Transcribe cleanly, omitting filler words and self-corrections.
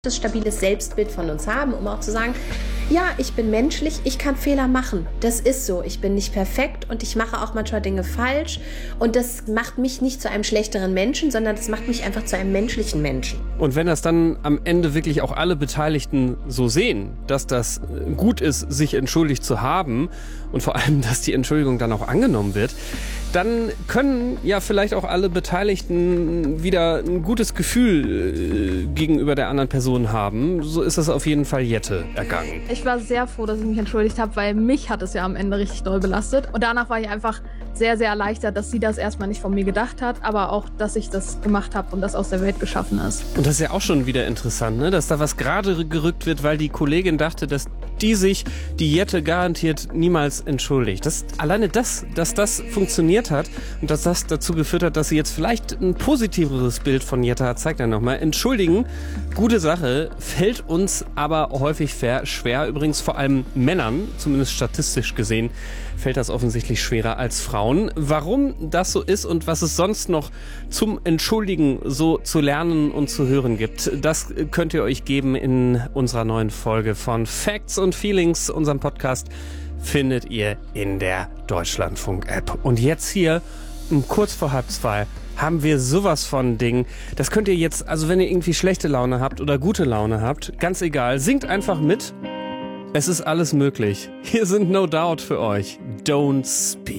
das stabiles Selbstbild von uns haben, um auch zu sagen, ja, ich bin menschlich, ich kann Fehler machen. Das ist so. Ich bin nicht perfekt und ich mache auch manchmal Dinge falsch. Und das macht mich nicht zu einem schlechteren Menschen, sondern das macht mich einfach zu einem menschlichen Menschen. Und wenn das dann am Ende wirklich auch alle Beteiligten so sehen, dass das gut ist, sich entschuldigt zu haben und vor allem, dass die Entschuldigung dann auch angenommen wird, dann können ja vielleicht auch alle Beteiligten wieder ein gutes Gefühl gegenüber der anderen Person haben. So ist das auf jeden Fall Jette ergangen. Ich war sehr froh, dass ich mich entschuldigt habe, weil mich hat es ja am Ende richtig doll belastet. Und danach war ich einfach sehr, sehr erleichtert, dass sie das erstmal nicht von mir gedacht hat, aber auch, dass ich das gemacht habe und das aus der Welt geschaffen ist. Und das ist ja auch schon wieder interessant, ne? Dass da was gerade gerückt wird, weil die Kollegin dachte, dass die Jette garantiert niemals entschuldigt. Alleine dass das funktioniert hat und dass das dazu geführt hat, dass sie jetzt vielleicht ein positiveres Bild von Jette hat, zeigt dann nochmal. Entschuldigen, gute Sache, fällt uns aber häufig schwer. Übrigens vor allem Männern, zumindest statistisch gesehen, fällt das offensichtlich schwerer als Frauen. Warum das so ist und was es sonst noch zum Entschuldigen so zu lernen und zu hören gibt, das könnt ihr euch geben in unserer neuen Folge von Facts und Feelings. Unserem Podcast findet ihr in der Deutschlandfunk-App. Und jetzt hier, kurz vor 1:30, haben wir sowas von Ding. Das könnt ihr jetzt, also wenn ihr irgendwie schlechte Laune habt oder gute Laune habt, ganz egal, singt einfach mit. Es ist alles möglich. Hier sind No Doubt für euch. Don't Speak.